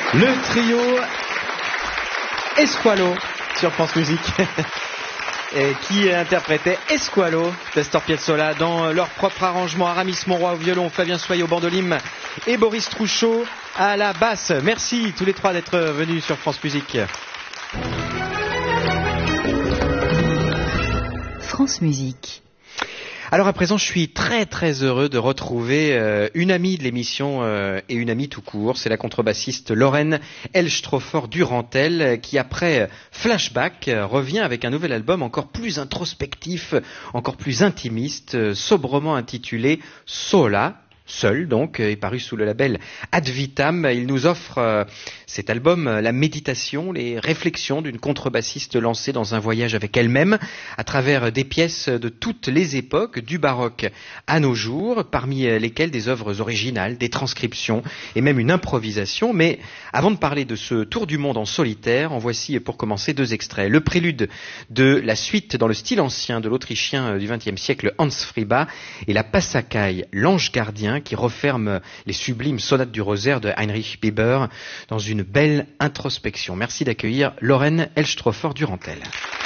Le trio Esqualo sur France Musique qui interprétait Esqualo d'Astor Piazzolla dans leur propre arrangement. Aramis Monroy au violon, Flavien Soye au bandolim et Boris Trouchot à la basse. Merci tous les trois d'être venus sur France Musique. France Musique. Alors à présent, je suis très très heureux de retrouver une amie de l'émission et une amie tout court. C'est la contrebassiste Lorraine Elstrofer-Durantel qui, après Flashback, revient avec un nouvel album encore plus introspectif, encore plus intimiste, sobrement intitulé Sola. Seul, donc, est paru sous le label Ad Vitam. Il nous offre cet album, la méditation, les réflexions d'une contrebassiste lancée dans un voyage avec elle-même à travers des pièces de toutes les époques, du baroque à nos jours, parmi lesquelles des œuvres originales, des transcriptions et même une improvisation. Mais avant de parler de ce tour du monde en solitaire, en voici pour commencer deux extraits. Le prélude de la suite dans le style ancien de l'Autrichien du XXe siècle Hans Friba et la Passacaille, l'ange gardien, qui referme les sublimes sonates du rosaire de Heinrich Bieber dans une belle introspection. Merci d'accueillir Lorraine Elstrofer-Durantel.